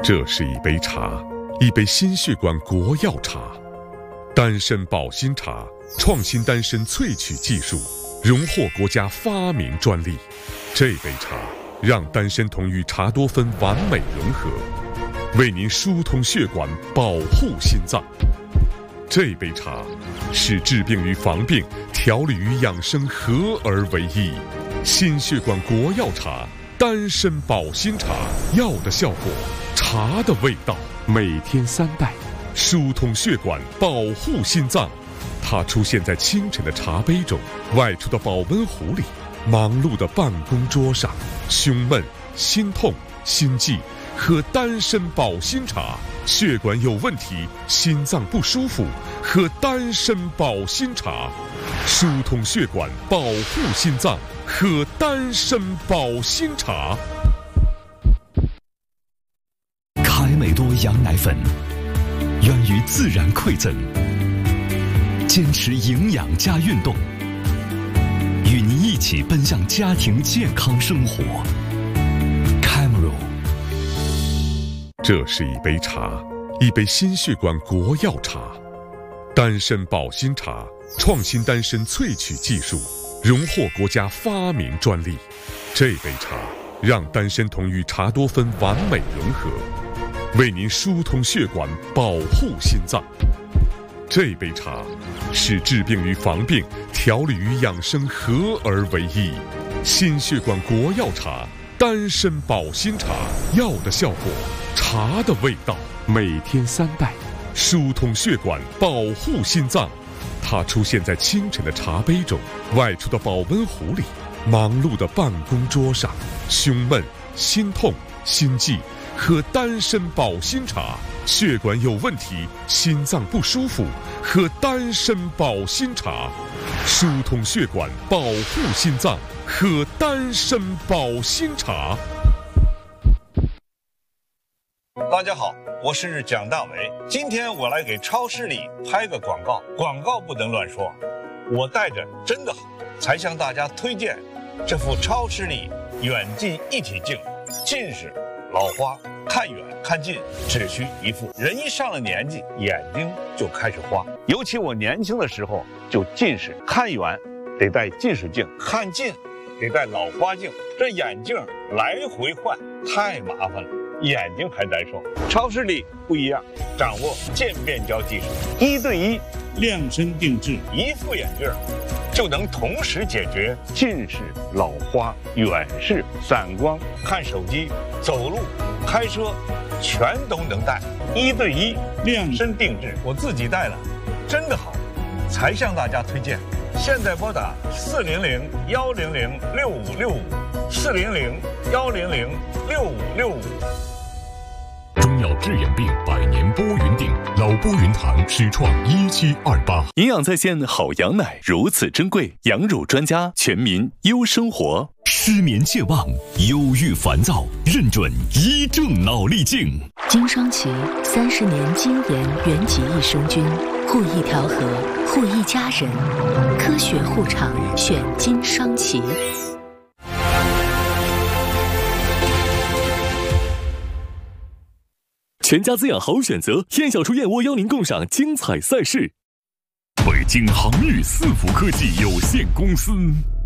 这是一杯茶，一杯心血管国药茶，丹参保心茶，创新丹参萃取技术，荣获国家发明专利。这杯茶让丹参酮与茶多酚完美融合，为您疏通血管，保护心脏。这杯茶是治病与防病、调理与养生合而为一。心血管国药茶，丹参保心茶，药的效果，茶的味道，每天3袋，疏通血管，保护心脏。它出现在清晨的茶杯中，外出的保温壶里，忙碌的办公桌上。胸闷、心痛、心悸，喝丹参保心茶；血管有问题、心脏不舒服，喝丹参保心茶。疏通血管，保护心脏，喝丹参保心茶。 凯美多羊奶粉源于自然馈赠，坚持营养加运动，与您一起奔向家庭健康生活。Camaro。 这是一杯茶，一杯心血管国药茶，丹参保心茶，创新丹参萃取技术，荣获国家发明专利。这杯茶让丹参酮与茶多酚完美融合，为您疏通血管，保护心脏。这杯茶是治病与防病、调理与养生合而为一。心血管国药茶，丹参保心茶，药的效果，茶的味道，每天3袋，疏通血管，保护心脏。它出现在清晨的茶杯中，外出的保温壶里，忙碌的办公桌上。胸闷、心痛、心悸，喝丹参保心茶；血管有问题、心脏不舒服，喝丹参保心茶。疏通血管，保护心脏，喝丹参保心茶。 大家好，我是蒋大为。今天我来给超市里拍个广告，广告不能乱说。我带着真的好，才向大家推荐这副超视力远近一体镜。近视、老花，看远看近只需一副。人一上了年纪，眼睛就开始花。尤其我年轻的时候就近视，看远得戴近视镜，看近得戴老花镜，这眼镜来回换太麻烦了。眼睛还难受，超视力不一样，掌握渐变焦技术，1对1量身定制，一副眼镜就能同时解决近视、老花、远视、散光、看手机、走路、开车，全都能戴。1对1量身定制，我自己戴了，真的好，才向大家推荐。现在拨打400-100-6565，400-100-6565。 中药治眼病，100年拨云定，老拨云堂始创1728。 营养在线好羊奶如此珍贵，羊乳专家，全民优生活。失眠健忘、忧郁烦躁，认准医正脑力镜。 金双奇30年精研原籍益生菌，护益调和，护益家人，科学护肠，选金双奇。 全家滋养好选择，燕小厨燕窝邀您共赏精彩赛事。 北京航宇4福科技有限公司。